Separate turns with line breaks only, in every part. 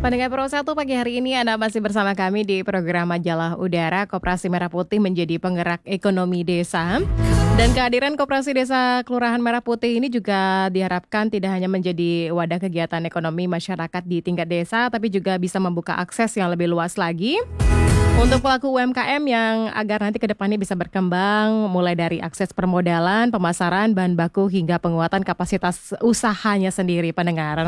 Pendengar Pro 1 pagi hari ini Anda masih bersama kami di program Majalah Udara. Koperasi Merah Putih menjadi penggerak ekonomi desa. Dan kehadiran Koperasi Desa Kelurahan Merah Putih ini juga diharapkan tidak hanya menjadi wadah kegiatan ekonomi masyarakat di tingkat desa, tapi juga bisa membuka akses yang lebih luas lagi untuk pelaku UMKM yang agar nanti ke depannya bisa berkembang, mulai dari akses permodalan, pemasaran, bahan baku, hingga penguatan kapasitas usahanya sendiri, pendengar.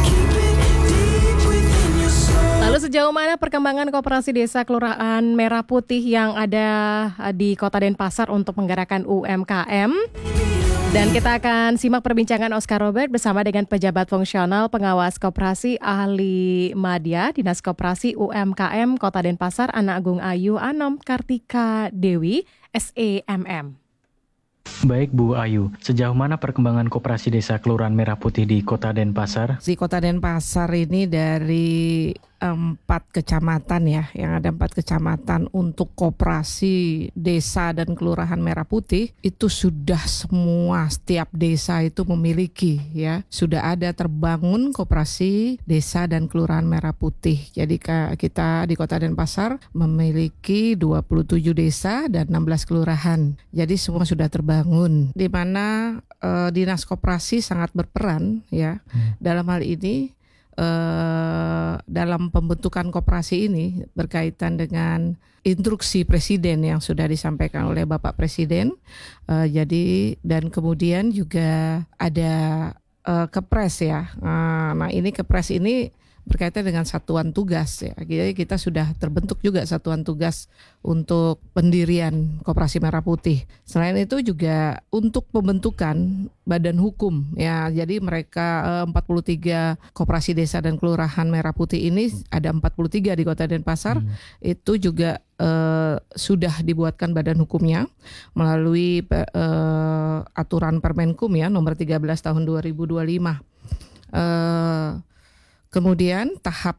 Lalu sejauh mana perkembangan Koperasi Desa Kelurahan Merah Putih yang ada di Kota Denpasar untuk menggerakkan UMKM? Dan kita akan simak perbincangan Oscar Robert bersama dengan pejabat fungsional pengawas koperasi ahli madya Dinas Koperasi UMKM Kota Denpasar, Anak Agung Ayu Anom Kartika Dewi, SEMM.
Baik Bu Ayu, sejauh mana perkembangan Koperasi Desa Kelurahan Merah Putih di Kota Denpasar?
Di Kota Denpasar ini dari 4 kecamatan ya, yang ada 4 kecamatan untuk koperasi desa dan kelurahan Merah Putih itu sudah semua, setiap desa itu memiliki ya, sudah ada terbangun koperasi desa dan kelurahan Merah Putih. Jadi kita di Kota Denpasar memiliki 27 desa dan 16 kelurahan. Jadi semua sudah terbangun, di mana Dinas Koperasi sangat berperan ya dalam hal ini. Dalam pembentukan koperasi ini berkaitan dengan instruksi Presiden yang sudah disampaikan oleh Bapak Presiden. Jadi dan kemudian juga ada Kepres ya. Nah ini Kepres ini berkaitan dengan satuan tugas ya. Jadi kita sudah terbentuk juga satuan tugas untuk pendirian Koperasi Merah Putih. Selain itu juga untuk pembentukan badan hukum ya. Jadi mereka 43 Koperasi Desa dan Kelurahan Merah Putih ini ada 43 di Kota Denpasar. Itu juga sudah dibuatkan badan hukumnya melalui aturan Permenkum ya nomor 13 tahun 2025. Kemudian tahap